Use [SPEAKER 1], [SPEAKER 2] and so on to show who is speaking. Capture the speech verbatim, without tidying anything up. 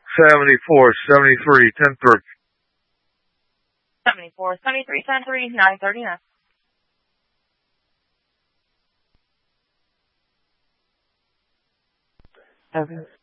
[SPEAKER 1] seventy-four, seventy-three, ten three.
[SPEAKER 2] seventy-four, seventy-three, ten three, nine thirty-nine.
[SPEAKER 3] Okay.